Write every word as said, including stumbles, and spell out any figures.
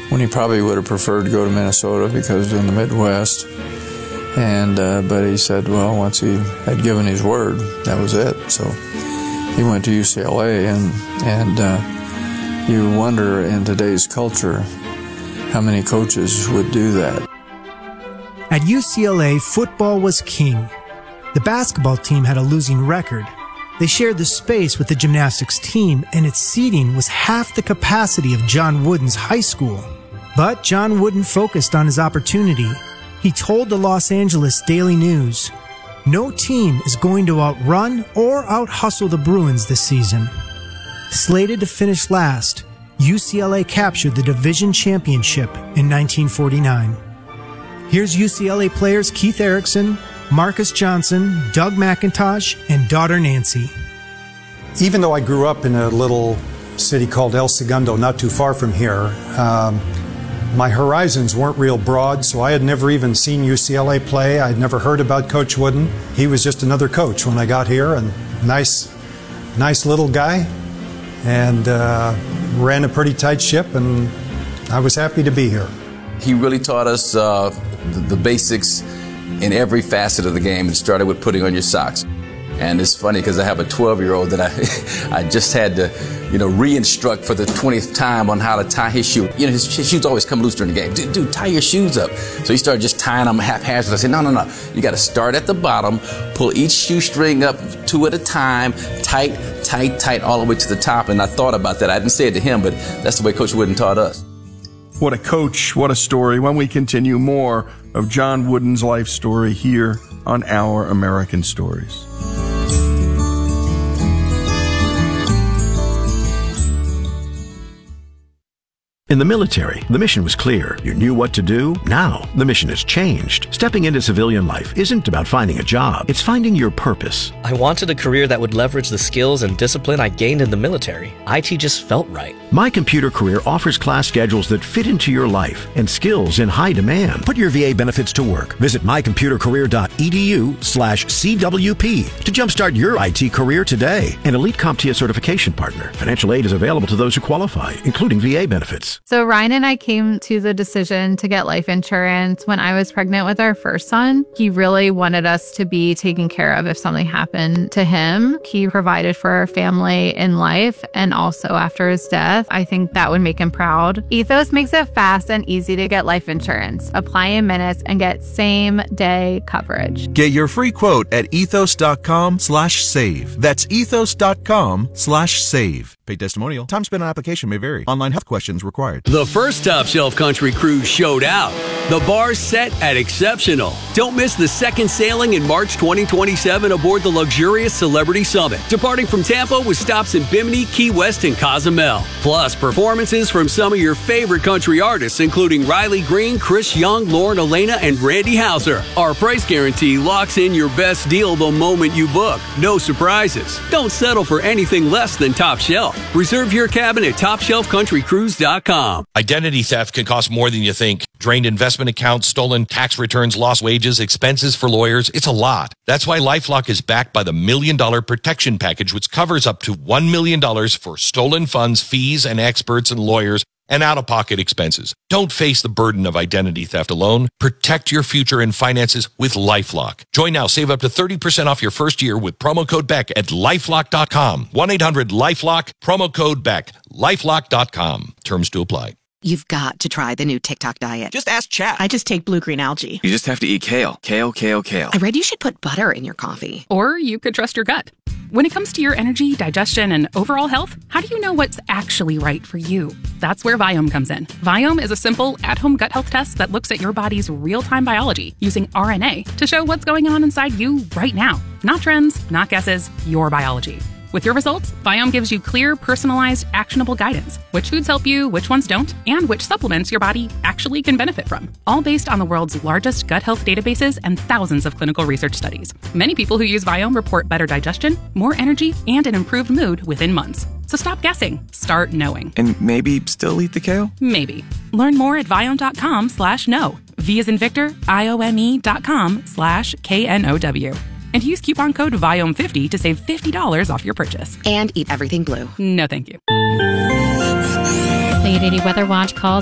when he probably would have preferred to go to Minnesota because it was in the Midwest. And uh, but he said, well, once he had given his word, that was it. So he went to U C L A, and and uh, you wonder in today's culture how many coaches would do that. At U C L A, football was king. The basketball team had a losing record. They shared the space with the gymnastics team, and its seating was half the capacity of John Wooden's high school. But John Wooden focused on his opportunity. He told the Los Angeles Daily News, "No team is going to outrun or out-hustle the Bruins this season." Slated to finish last, U C L A captured the division championship in nineteen forty-nine. Here's U C L A players Keith Erickson, Marcus Johnson, Doug McIntosh, and daughter Nancy. Even though I grew up in a little city called El Segundo, not too far from here, um, my horizons weren't real broad, so I had never even seen U C L A play. I'd never heard about Coach Wooden. He was just another coach when I got here, and nice, nice little guy, and uh, ran a pretty tight ship, and I was happy to be here. He really taught us uh, the, the basics in every facet of the game. It started with putting on your socks. And it's funny because I have a twelve-year-old that I I just had to, you know, re-instruct for the twentieth time on how to tie his shoe. You know, his, his shoes always come loose during the game. Dude, dude, tie your shoes up. So he started just tying them haphazard. I said, no, no, no. You got to start at the bottom, pull each shoestring up two at a time, tight, tight, tight, all the way to the top. And I thought about that. I didn't say it to him, but that's the way Coach Wooden taught us. What a coach, what a story. When we continue more of John Wooden's life story here on Our American Stories. In the military, the mission was clear. You knew what to do. Now, the mission has changed. Stepping into civilian life isn't about finding a job. It's finding your purpose. I wanted a career that would leverage the skills and discipline I gained in the military. I T just felt right. My Computer Career offers class schedules that fit into your life and skills in high demand. Put your V A benefits to work. Visit my computer career dot e d u slash C W P to jumpstart your I T career today. An Elite CompTIA certification partner. Financial aid is available to those who qualify, including V A benefits. So Ryan and I came to the decision to get life insurance when I was pregnant with our first son. He really wanted us to be taken care of if something happened to him. He provided for our family in life and also after his death. I think that would make him proud. Ethos makes it fast and easy to get life insurance. Apply in minutes and get same day coverage. Get your free quote at ethos dot com slash save. That's ethos dot com slash save. Paid testimonial. Time spent on application may vary. Online health questions required. The first Top Shelf Country Cruise showed out. The bar's set at exceptional. Don't miss the second sailing in March twenty twenty-seven aboard the luxurious Celebrity Summit, departing from Tampa with stops in Bimini, Key West, and Cozumel. Plus, performances from some of your favorite country artists, including Riley Green, Chris Young, Lauren Elena, and Randy Houser. Our price guarantee locks in your best deal the moment you book. No surprises. Don't settle for anything less than Top Shelf. Reserve your cabin at top shelf country cruise dot com. Identity theft can cost more than you think. Drained investment accounts, stolen tax returns, lost wages, expenses for lawyers. It's a lot. That's why LifeLock is backed by the Million Dollar Protection Package, which covers up to one million dollars for stolen funds, fees, and experts and lawyers, and out-of-pocket expenses. Don't face the burden of identity theft alone. Protect your future and finances with LifeLock. Join now. Save up to thirty percent off your first year with promo code Beck at lifelock dot com. one eight hundred lifelock, promo code Beck, lifelock dot com. Terms to apply. You've got to try the new TikTok diet. Just ask chat. I just take blue-green algae. You just have to eat kale. Kale, kale, kale. I read you should put butter in your coffee. Or you could trust your gut. When it comes to your energy, digestion, and overall health, how do you know what's actually right for you? That's where Viome comes in. Viome is a simple, at-home gut health test that looks at your body's real-time biology using R N A to show what's going on inside you right now. Not trends, not guesses, your biology. With your results, Viome gives you clear, personalized, actionable guidance. Which foods help you, which ones don't, and which supplements your body actually can benefit from. All based on the world's largest gut health databases and thousands of clinical research studies. Many people who use Viome report better digestion, more energy, and an improved mood within months. So stop guessing. Start knowing. And maybe still eat the kale? Maybe. Learn more at viome.com slash know. V as in Victor, I O M E dot com slash K N O W. And use coupon code Viome fifty to save fifty dollars off your purchase. And eat everything blue. No, thank you. The eight eighty Weather Watch calls